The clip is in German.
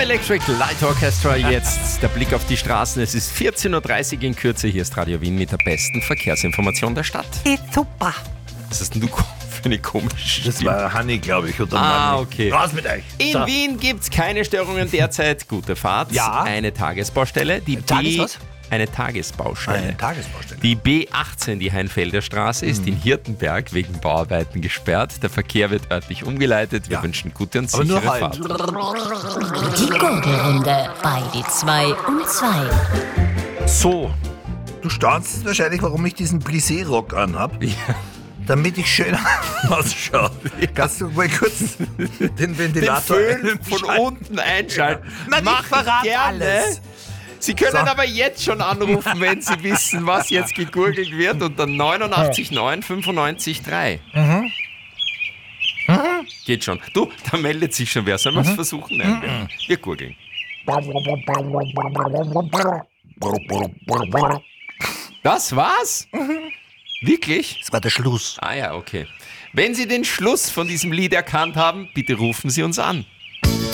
Electric Light Orchestra, jetzt der Blick auf die Straßen. Es ist 14.30 Uhr in Kürze. Hier ist Radio Wien mit der besten Verkehrsinformation der Stadt. Super. Was hast denn du für eine komische Das Stimme? war Hanni, glaube ich. Oder Okay. Raus mit euch. In Wien gibt es keine Störungen derzeit. Gute Fahrt. Ja. Eine Tagesbaustelle. Eine Tagesbaustelle. Eine Tagesbaustelle. Die B18, die Heinfelder Straße, ist in Hirtenberg wegen Bauarbeiten gesperrt. Der Verkehr wird örtlich umgeleitet. Wir wünschen gute und Aber nur sichere halt. Fahrt. Die Gurgelrunde bei die 2 um 2. So, du staunst wahrscheinlich, warum ich diesen Plissé-Rock anhab. Ja. Damit ich schön ausschaue. Kannst du mal kurz den Den Ventilator Föhn von unten einschalten. Nein, ich Mach verrate gerne. alles. Sie können So. aber jetzt schon anrufen, wenn Sie wissen, was jetzt gegurgelt wird, unter 89 9 95 3. Geht schon. Du, da meldet sich schon wer. Sollen wir es versuchen? Nein, wir gurgeln. Das war's? Wirklich? Das war der Schluss. Ah ja, okay. Wenn Sie den Schluss von diesem Lied erkannt haben, bitte rufen Sie uns an.